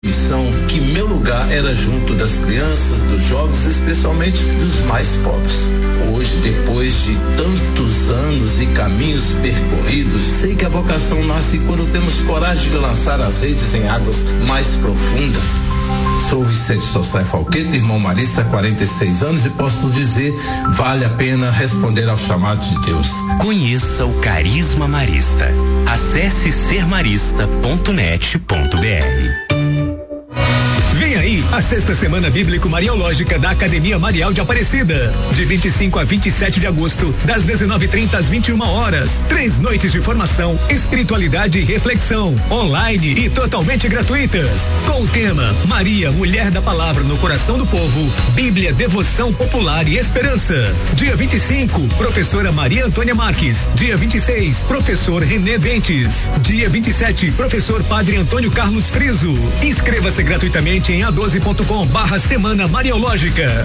missão que meu lugar era junto das crianças, dos jovens, especialmente dos mais pobres. Hoje, depois de tantos anos e caminhos percorridos, sei que a vocação nasce quando temos coragem de lançar as redes em águas mais profundas. Sou Vicente Sossai Falqueta, irmão marista, 46 anos, e posso dizer, vale a pena responder ao chamado de Deus. Conheça o Carisma Marista. Acesse sermarista.net.br. Vem aí a sexta semana bíblico-mariológica da Academia Marial de Aparecida, de 25 a 27 de agosto, das 19h30 às 21h. 3 noites de formação, espiritualidade e reflexão, online e totalmente gratuitas. Com o tema Maria, Mulher da Palavra no Coração do Povo, Bíblia, Devoção Popular e Esperança. Dia 25, professora Maria Antônia Marques. Dia 26, professor Renê Bentes. Dia 27, professor Padre Antônio Carlos Friso. Inscreva-se gratuitamente em a12.com/Semana Mariológica.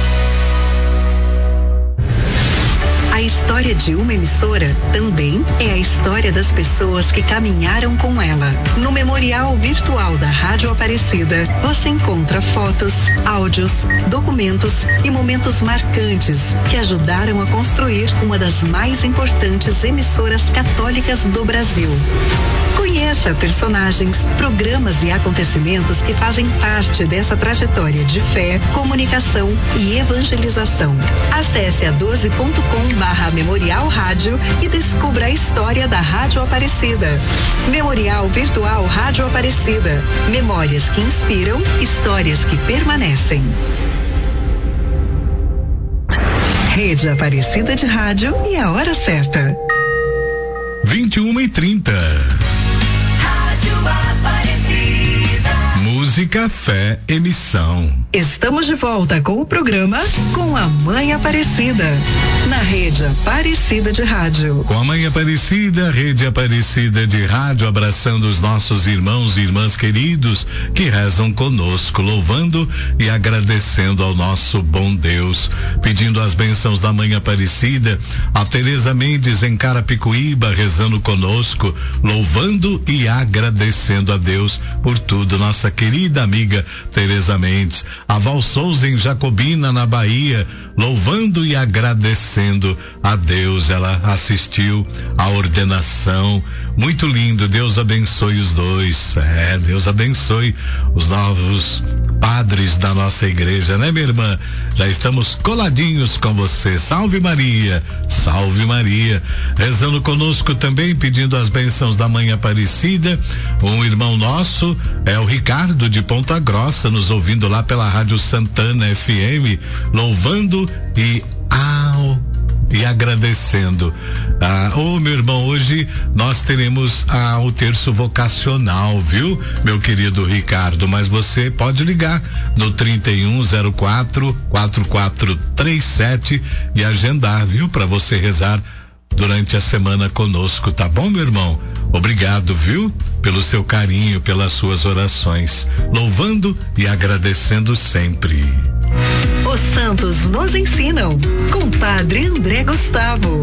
A história de uma emissora também é a história das pessoas que caminharam com ela. No Memorial Virtual da Rádio Aparecida, você encontra fotos, áudios, documentos e momentos marcantes que ajudaram a construir uma das mais importantes emissoras católicas do Brasil. Conheça personagens, programas e acontecimentos que fazem parte dessa trajetória de fé, comunicação e evangelização. Acesse a12.com/Memorial Rádio e descubra a história da Rádio Aparecida. Memorial Virtual Rádio Aparecida. Memórias que inspiram, histórias que permanecem. Rede Aparecida de Rádio e a hora certa. 21h30. Rádio Aparecida. Música, fé, emissão. Estamos de volta com o programa Com a Mãe Aparecida, na Rede Aparecida de Rádio. Com a Mãe Aparecida, Rede Aparecida de Rádio, abraçando os nossos irmãos e irmãs queridos que rezam conosco, louvando e agradecendo ao nosso bom Deus, pedindo as bênçãos da Mãe Aparecida, a Tereza Mendes em Carapicuíba, rezando conosco, louvando e agradecendo a Deus por tudo, nossa querida amiga Tereza Mendes. A Val Souza em Jacobina, na Bahia, louvando e agradecendo a Deus. Ela assistiu à ordenação, muito lindo. Deus abençoe os dois. Deus abençoe os novos padres da nossa igreja, né, minha irmã? Já estamos coladinhos com você. Salve Maria, salve Maria. Rezando conosco também, pedindo as bênçãos da Mãe Aparecida, um irmão nosso é o Ricardo de Ponta Grossa, nos ouvindo lá pela Rádio Santana FM, louvando e agradecendo. Meu irmão, hoje nós teremos o terço vocacional, viu, meu querido Ricardo? Mas você pode ligar no 3104-4437 e agendar, viu, para você rezar durante a semana conosco, tá bom, meu irmão? Obrigado, viu, pelo seu carinho, pelas suas orações, louvando e agradecendo sempre. Os santos nos ensinam, com Padre André Gustavo.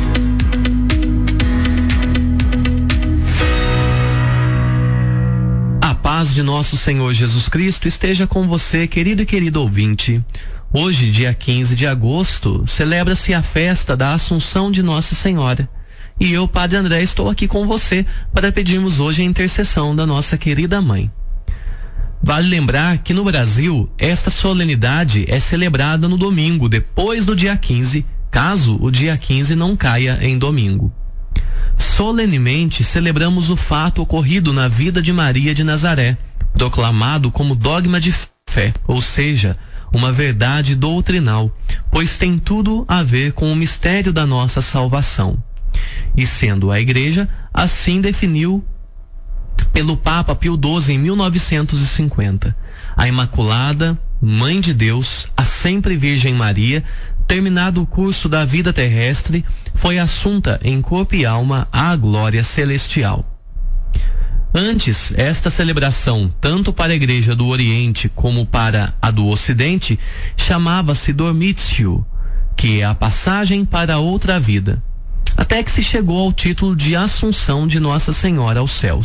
A paz de nosso Senhor Jesus Cristo esteja com você, querido e querido ouvinte. Hoje, dia 15 de agosto, celebra-se a festa da Assunção de Nossa Senhora. E eu, Padre André, estou aqui com você para pedirmos hoje a intercessão da nossa querida mãe. Vale lembrar que no Brasil, esta solenidade é celebrada no domingo, depois do dia 15, caso o dia 15 não caia em domingo. Solenemente celebramos o fato ocorrido na vida de Maria de Nazaré, proclamado como dogma de fé, ou seja, uma verdade doutrinal, pois tem tudo a ver com o mistério da nossa salvação. E sendo a Igreja, assim definiu pelo Papa Pio XII em 1950, a Imaculada Mãe de Deus, a sempre Virgem Maria, terminado o curso da vida terrestre, foi assunta em corpo e alma à glória celestial. Antes, esta celebração, tanto para a Igreja do Oriente como para a do Ocidente, chamava-se Dormitio, que é a passagem para a outra vida, até que se chegou ao título de Assunção de Nossa Senhora aos céus.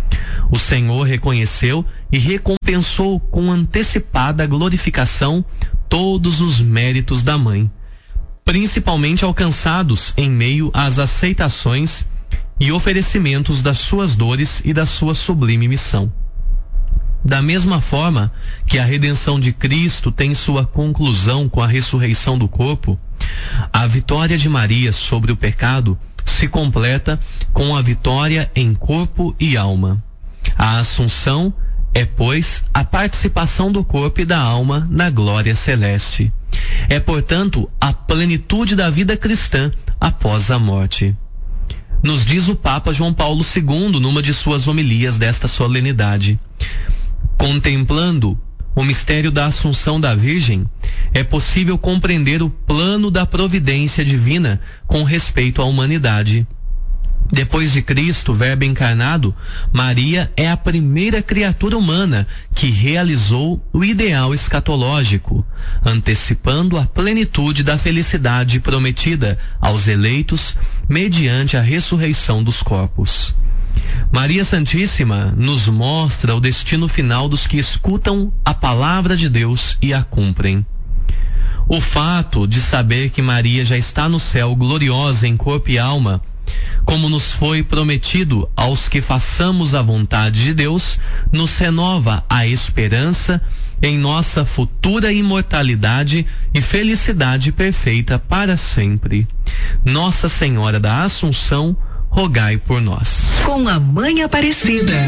O Senhor reconheceu e recompensou com antecipada glorificação todos os méritos da mãe, principalmente alcançados em meio às aceitações e oferecimentos das suas dores e da sua sublime missão. Da mesma forma que a redenção de Cristo tem sua conclusão com a ressurreição do corpo, a vitória de Maria sobre o pecado se completa com a vitória em corpo e alma. A Assunção é, pois, a participação do corpo e da alma na glória celeste. É, portanto, a plenitude da vida cristã após a morte. Nos diz o Papa João Paulo II numa de suas homilias desta solenidade: contemplando o mistério da Assunção da Virgem, é possível compreender o plano da providência divina com respeito à humanidade. Depois de Cristo, Verbo encarnado, Maria é a primeira criatura humana que realizou o ideal escatológico, antecipando a plenitude da felicidade prometida aos eleitos mediante a ressurreição dos corpos. Maria Santíssima nos mostra o destino final dos que escutam a palavra de Deus e a cumprem. O fato de saber que Maria já está no céu gloriosa em corpo e alma, como nos foi prometido aos que façamos a vontade de Deus, nos renova a esperança em nossa futura imortalidade e felicidade perfeita para sempre. Nossa Senhora da Assunção, rogai por nós. Com a Mãe Aparecida.